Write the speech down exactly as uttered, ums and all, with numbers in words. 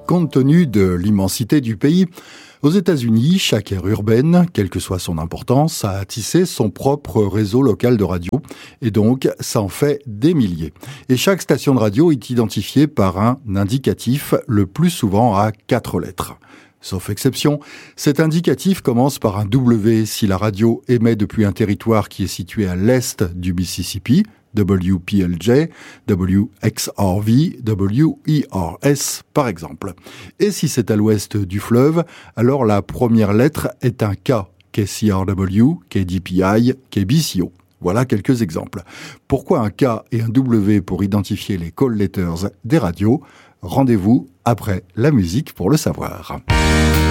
Compte tenu de l'immensité du pays, aux États-Unis, chaque aire urbaine, quelle que soit son importance, a tissé son propre réseau local de radio, et donc ça en fait des milliers. Et chaque station de radio est identifiée par un indicatif, le plus souvent à quatre lettres. Sauf exception, cet indicatif commence par un W si la radio émet depuis un territoire qui est situé à l'est du Mississippi, W P L J, W X R V, W E R S par exemple. Et si c'est à l'ouest du fleuve, alors la première lettre est un K, K C R W, K D P I, K B C O. Voilà quelques exemples. Pourquoi un K et un W pour identifier les call letters des radios ? Rendez-vous après la musique pour le savoir.